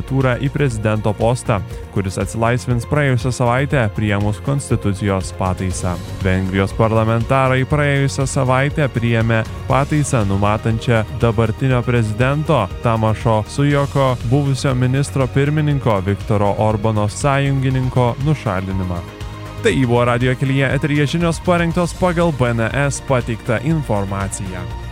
kandidatūrą į prezidento postą, kuris atsilaisvins praėjusią savaitę priėmus konstitucijos pataisą. Vengrijos parlamentarai praėjusią savaitę priėmė pataisą numatančią dabartinio prezidento Tamašo Sujoko buvusio ministro pirmininko Viktoro Orbano sąjungininko nušalinimą. Tai buvo Radio Kelyje eteryje žinios parengtos pagal BNS pateiktą informaciją.